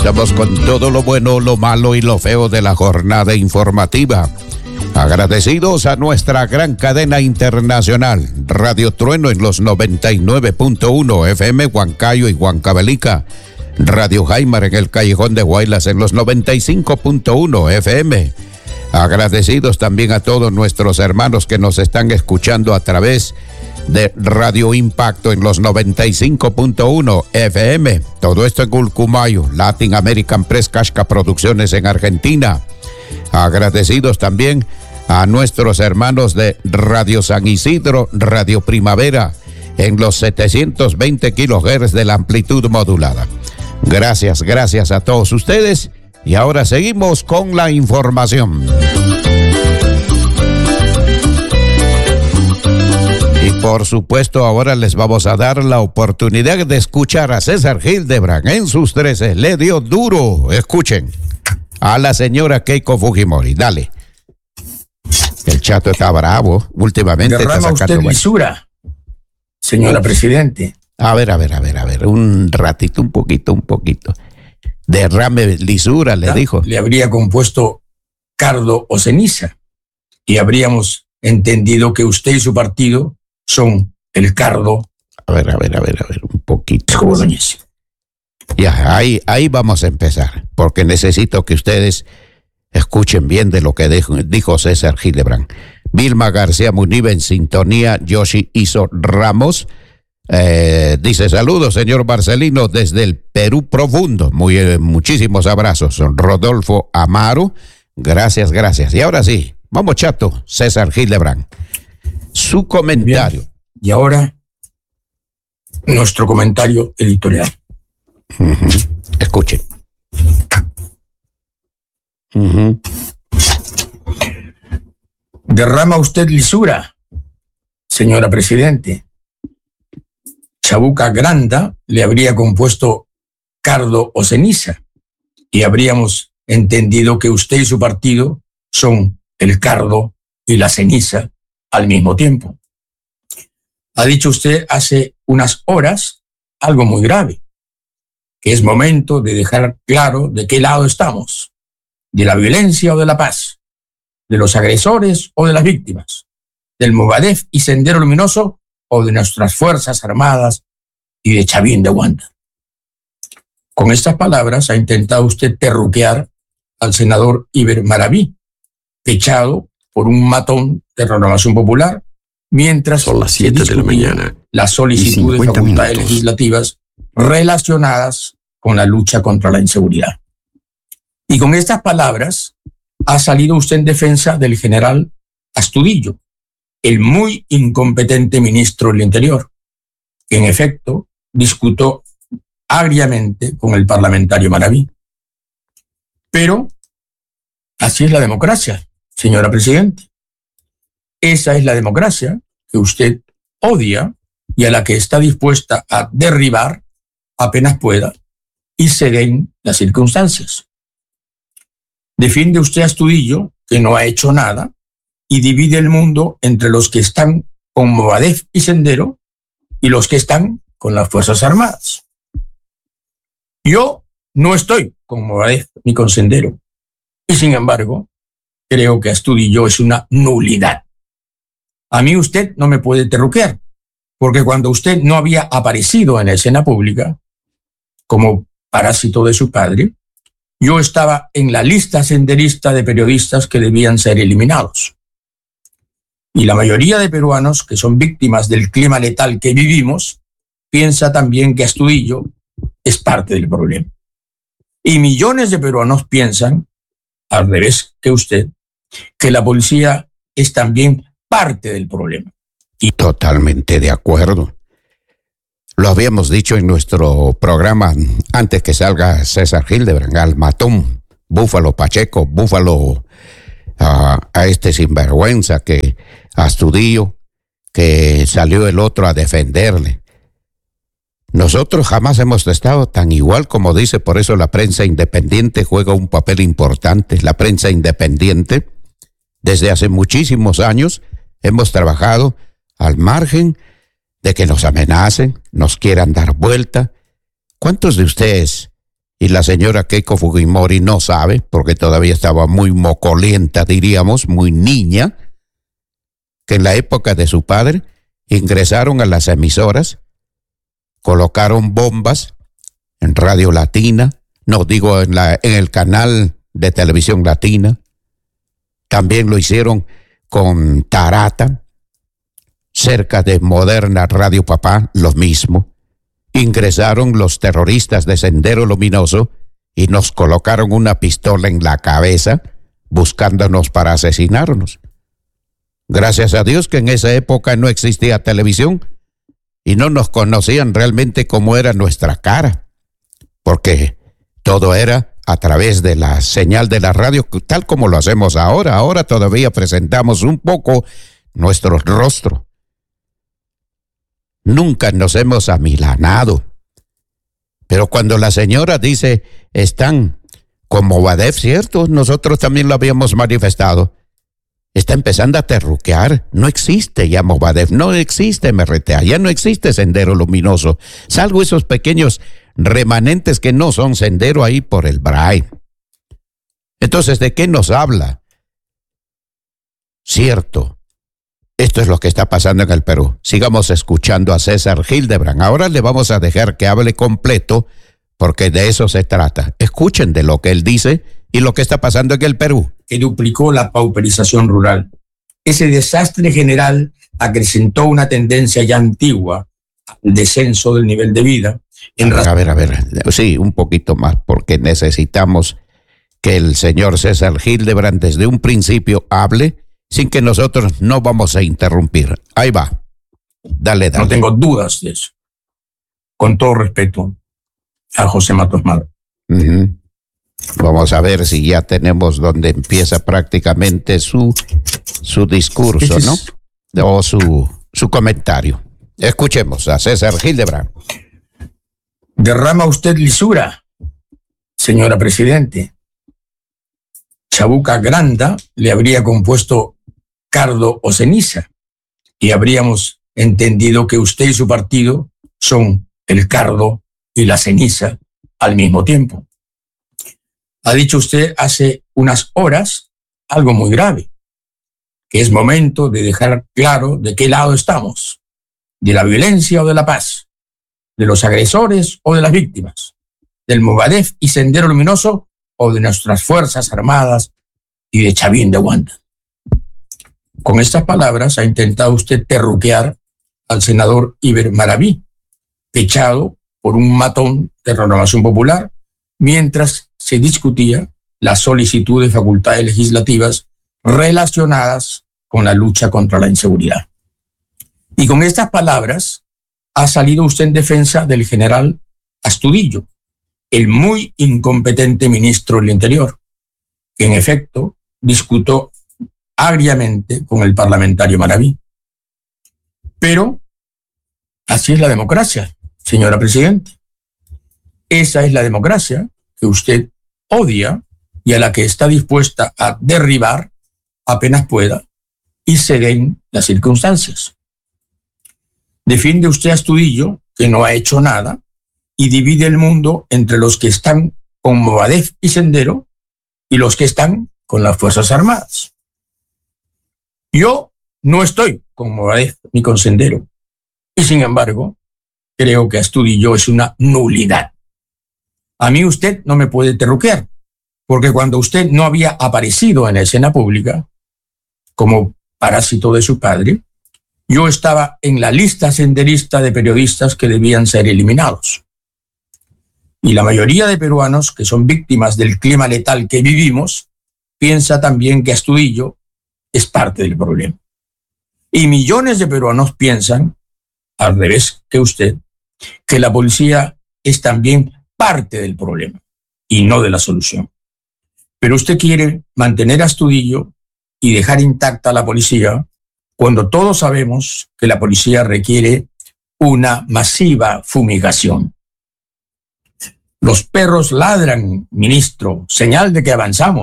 Comenzamos con todo lo bueno, lo malo y lo feo de la jornada informativa. Agradecidos a nuestra gran cadena internacional, Radio Trueno en los 99.1 FM Huancayo y Huancavelica, Radio Jaimar en el Callejón de Guaylas en los 95.1 FM. Agradecidos también a todos nuestros hermanos que nos están escuchando a través de Radio Impacto en los 95.1 FM. Todo esto en Gulcumayo, Latin American Press Casca Producciones en Argentina. Agradecidos también a nuestros hermanos de Radio San Isidro, Radio Primavera, en los 720 kHz de la amplitud modulada. Gracias a todos ustedes. Y ahora seguimos con la información. Y por supuesto, ahora les vamos a dar la oportunidad de escuchar a César Hildebrand en sus 13. Le dio duro. Escuchen a la señora Keiko Fujimori. Dale. El chato está bravo. Últimamente derrama está sacando usted lisura, señora Presidente. A ver. Un ratito, un poquito. Derrame lisura, le dijo. Le habría compuesto cardo o ceniza. Y habríamos entendido que usted y su partido son el cardo. A ver, un poquito. Buenísimo. Ya, ahí vamos a empezar, porque necesito que ustedes escuchen bien de lo que dijo César Hildebrand. Vilma García Munive en sintonía, Yoshi Iso Ramos, dice, saludos señor Marcelino desde el Perú profundo, muchísimos abrazos. Rodolfo Amaro, gracias. Y ahora sí, vamos chato, César Hildebrand, su comentario. Bien. Y ahora, nuestro comentario editorial. Escuchen. Derrama usted lisura, señora Presidente. Chabuca Granda le habría compuesto cardo o ceniza y habríamos entendido que usted y su partido son el cardo y la ceniza al mismo tiempo. Ha dicho usted hace unas horas algo muy grave, que es momento de dejar claro de qué lado estamos, de la violencia o de la paz, de los agresores o de las víctimas, del Movadef y Sendero Luminoso o de nuestras Fuerzas Armadas y de Chavín de Wanda. Con estas palabras ha intentado usted terruquear al senador Iber Maraví, echado por un matón de Renovación Popular, mientras son las 7 de la mañana. Las solicitudes de facultades legislativas relacionadas con la lucha contra la inseguridad. Y con estas palabras ha salido usted en defensa del general Astudillo, el muy incompetente ministro del Interior, que en efecto discutió agriamente con el parlamentario Maraví. Pero así es la democracia, señora Presidente. Esa es la democracia que usted odia y a la que está dispuesta a derribar apenas pueda y se den las circunstancias. Defiende usted a Astudillo, que no ha hecho nada, y divide el mundo entre los que están con Movadef y Sendero y los que están con las Fuerzas Armadas. Yo no estoy con Movadef ni con Sendero, y sin embargo, creo que Astudillo es una nulidad. A mí usted no me puede terruquear, porque cuando usted no había aparecido en la escena pública, como parásito de su padre, yo estaba en la lista senderista de periodistas que debían ser eliminados. Y la mayoría de peruanos que son víctimas del clima letal que vivimos, piensa también que Astudillo es parte del problema. Y millones de peruanos piensan, al revés que usted, que la policía es también parte del problema. Y totalmente de acuerdo. Lo habíamos dicho en nuestro programa antes que salga César Hildebrand, al matón, Búfalo Pacheco, Búfalo a este sinvergüenza que Astudillo, que salió el otro a defenderle. Nosotros jamás hemos estado tan igual como dice, por eso la prensa independiente juega un papel importante. La prensa independiente, desde hace muchísimos años, hemos trabajado al margen de que nos amenacen, nos quieran dar vuelta. ¿Cuántos de ustedes y la señora Keiko Fujimori no sabe, porque todavía estaba muy mocolienta, diríamos, muy niña, que en la época de su padre ingresaron a las emisoras, colocaron bombas en Radio Latina, no digo en el canal de televisión latina, también lo hicieron con Tarata, cerca de Moderna Radio Papá, lo mismo. Ingresaron los terroristas de Sendero Luminoso y nos colocaron una pistola en la cabeza buscándonos para asesinarnos. Gracias a Dios que en esa época no existía televisión y no nos conocían realmente cómo era nuestra cara, porque todo era a través de la señal de la radio, tal como lo hacemos ahora. Ahora todavía presentamos un poco nuestro rostro. Nunca nos hemos amilanado. Pero cuando la señora dice, están con Movadef, ¿cierto? Nosotros también lo habíamos manifestado. Está empezando a terruquear. No existe ya Movadef, no existe MRTA, ya no existe Sendero Luminoso, salvo esos pequeños remanentes que no son sendero ahí por el Bray. Entonces, ¿de qué nos habla? Cierto. Esto es lo que está pasando en el Perú. Sigamos escuchando a César Hildebrand. Ahora le vamos a dejar que hable completo, porque de eso se trata. Escuchen de lo que él dice y lo que está pasando en el Perú. Que duplicó la pauperización rural. Ese desastre general acrecentó una tendencia ya antigua al descenso del nivel de vida. A ver. Sí, un poquito más, porque necesitamos que el señor César Hildebrand desde un principio hable sin que nosotros no vamos a interrumpir. Ahí va. Dale. No tengo dudas de eso. Con todo respeto a José Matos Madero. Vamos a ver si ya tenemos donde empieza prácticamente su discurso, ¿no? O su comentario. Escuchemos a César Hildebrand. ¿Derrama usted lisura, señora Presidente? Chabuca Granda le habría compuesto cardo o ceniza y habríamos entendido que usted y su partido son el cardo y la ceniza al mismo tiempo. Ha dicho usted hace unas horas algo muy grave, que es momento de dejar claro de qué lado estamos, de la violencia o de la paz, de los agresores o de las víctimas, del Movadef y Sendero Luminoso o de nuestras Fuerzas Armadas y de Chavín de Wanda. Con estas palabras ha intentado usted terruquear al senador Iber Maraví, echado por un matón de Renovación Popular, mientras se discutía la solicitud de facultades legislativas relacionadas con la lucha contra la inseguridad. Y con estas palabras ha salido usted en defensa del general Astudillo, el muy incompetente ministro del Interior, que en efecto discutió agriamente con el parlamentario Maraví. Pero así es la democracia, señora Presidenta. Esa es la democracia que usted odia y a la que está dispuesta a derribar apenas pueda y se den las circunstancias. Defiende usted a Astudillo, que no ha hecho nada, y divide el mundo entre los que están con Movadef y Sendero y los que están con las Fuerzas Armadas. Yo no estoy con Movadef ni con Sendero, y sin embargo, creo que Astudillo es una nulidad. A mí usted no me puede terruquear, porque cuando usted no había aparecido en la escena pública, como parásito de su padre, yo estaba en la lista senderista de periodistas que debían ser eliminados. Y la mayoría de peruanos que son víctimas del clima letal que vivimos, piensa también que Astudillo es parte del problema. Y millones de peruanos piensan, al revés que usted, que la policía es también parte del problema y no de la solución. Pero usted quiere mantener a Astudillo y dejar intacta a la policía cuando todos sabemos que la policía requiere una masiva fumigación. Los perros ladran, ministro, señal de que avanzamos.